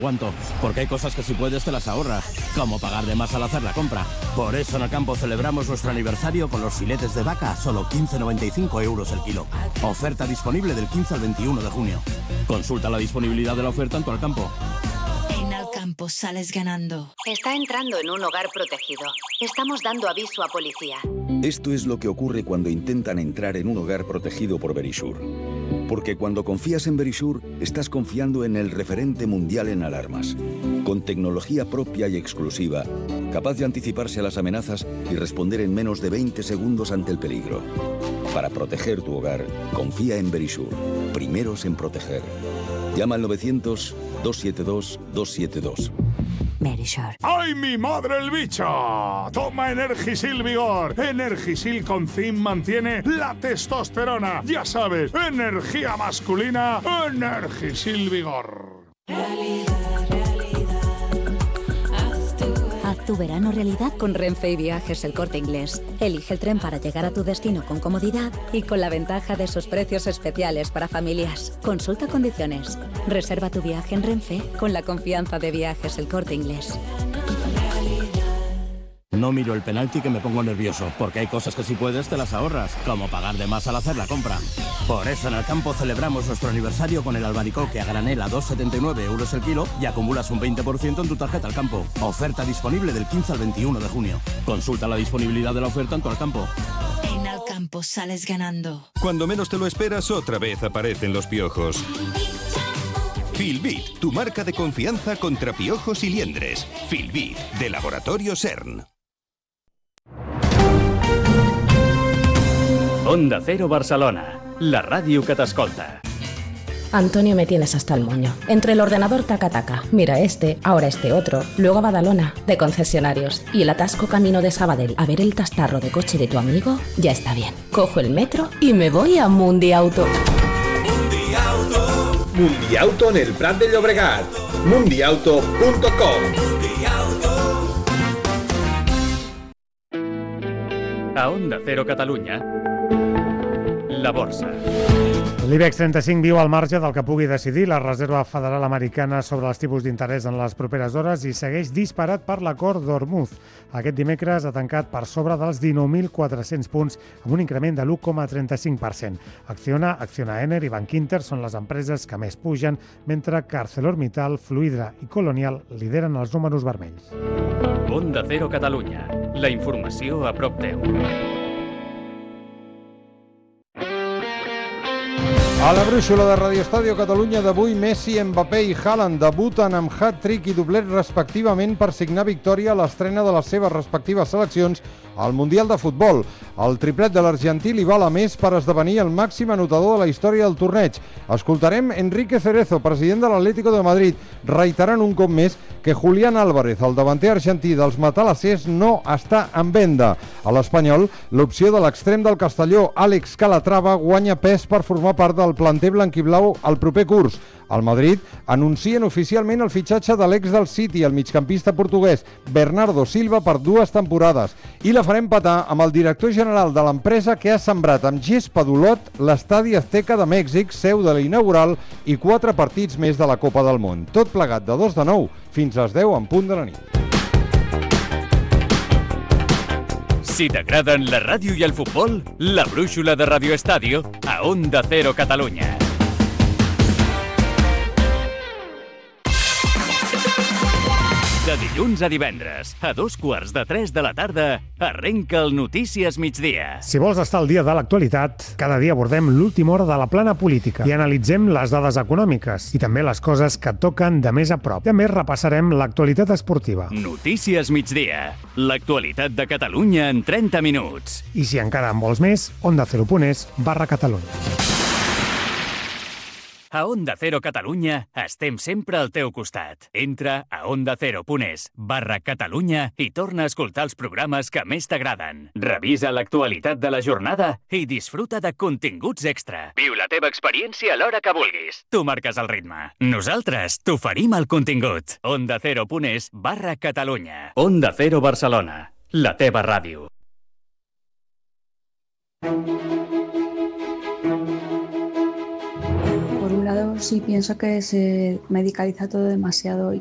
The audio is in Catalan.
¿Cuánto? Porque hay cosas que si puedes te las ahorras, como pagar de más al hacer la compra. Por eso en Alcampo celebramos nuestro aniversario con los filetes de vaca a solo 15,95 euros el kilo. Oferta disponible del 15 al 21 de junio. Consulta la disponibilidad de la oferta en tu Alcampo. En Alcampo sales ganando. Está entrando en un hogar protegido. Estamos dando aviso a policía. Esto es lo que ocurre cuando intentan entrar en un hogar protegido por Verisure. Porque cuando confías en Verisure, estás confiando en el referente mundial en alarmas. Con tecnología propia y exclusiva, capaz de anticiparse a las amenazas y responder en menos de 20 segundos ante el peligro. Para proteger tu hogar, confía en Verisure. Primeros en proteger. Llama al 900-272-272. Verisure. ¡Ay, mi madre el bicho! Toma Energisil Vigor. Energisil con zinc mantiene la testosterona. Ya sabes, energía masculina, Energisil Vigor. Haz tu verano realidad con Renfe y Viajes El Corte Inglés. Elige el tren para llegar a tu destino con comodidad y con la ventaja de sus precios especiales para familias. Consulta condiciones. Reserva tu viaje en Renfe con la confianza de Viajes El Corte Inglés. No miro el penalti que me pongo nervioso, porque hay cosas que si puedes te las ahorras, como pagar de más al hacer la compra. Por eso en Alcampo celebramos nuestro aniversario con el albaricoque a granel a 2,79 euros el kilo y acumulas un 20% en tu tarjeta Alcampo. Oferta disponible del 15 al 21 de junio. Consulta la disponibilidad de la oferta en tu Alcampo. En Alcampo sales ganando. Cuando menos te lo esperas, otra vez aparecen los piojos. Filbit, tu marca de confianza contra piojos y liendres. Filbit, de Laboratorio CERN. Onda Cero Barcelona, la ràdio que t'escolta. Antonio, me tienes hasta el moño. Entre el ordenador taca-taca, mira este, ahora este otro, luego a Badalona, de concesionarios, y el atasco camino de Sabadell a ver el tastarro de coche de tu amigo, ya está bien. Cojo el metro y me voy a Mundiauto. Mundiauto en el Prat de Llobregat. Mundiauto.com. A Onda Cero Catalunya, la borsa. L'IBEX 35 viu al marge del que pugui decidir la Reserva Federal Americana sobre els tipus d'interès en les properes hores i segueix disparat per l'acord d'Hormuz. Aquest dimecres ha tancat per sobre dels 19.400 punts amb un increment de l'1,35%. Acciona, Ener i Bankinter són les empreses que més pugen, mentre que ArcelorMittal, Fluidra i Colonial lideren els números vermells. Onda Cero Catalunya, la informació a prop teu. A la brúixola de Radio Estadio Catalunya d'avui, Messi, Mbappé i Haaland debuten amb hat-trick i doblet respectivament per signar victòria a l'estrena de les seves respectives seleccions al Mundial de Futbol. El triplet de l'argentí li val a més per esdevenir el màxim anotador de la història del torneig. Escoltarem Enrique Cerezo, president de l'Atlético de Madrid, reiterant un cop més que Julián Álvarez, el davanter argentí dels matalassers, no està en venda. A l'Espanyol, l'opció de l'extrem del Castelló, Àlex Calatrava, guanya pes per formar part del planter blanquiblau al proper curs. Al Madrid anuncien oficialment el fitxatge de l'ex del City, el migcampista portuguès Bernardo Silva, per 2 temporades. I la farem petar amb el director general de l'empresa que ha sembrat amb gespa d'Olot l'Estadi Azteca de Mèxic, seu de la inaugural, i 4 partits més de la Copa del Món. Tot plegat de 2 de 9 fins a les 10 en punt de la nit. Si t'agraden la ràdio i el futbol, la brúixola de Radio Estadio a Onda Cero Catalunya. De dilluns a divendres, a 2:45 de la tarda, arrenca el Notícies Migdia. Si vols estar al dia de l'actualitat, cada dia abordem l'última hora de la plana política i analitzem les dades econòmiques i també les coses que toquen de més a prop. També repassarem l'actualitat esportiva. Notícies Migdia, l'actualitat de Catalunya en 30 minuts. I si encara en vols més, ondacero.es/Catalunya. A Onda Cero Catalunya estem sempre al teu costat. Entra a ondacero.es/Catalunya i torna a escoltar els programes que més t'agraden. Revisa l'actualitat de la jornada i disfruta de continguts extra. Viu la teva experiència a l'hora que vulguis. Tu marques el ritme. Nosaltres t'oferim el contingut. ondacero.es/Catalunya. Onda Cero Barcelona, la teva ràdio. Sí, pienso que se medicaliza todo demasiado y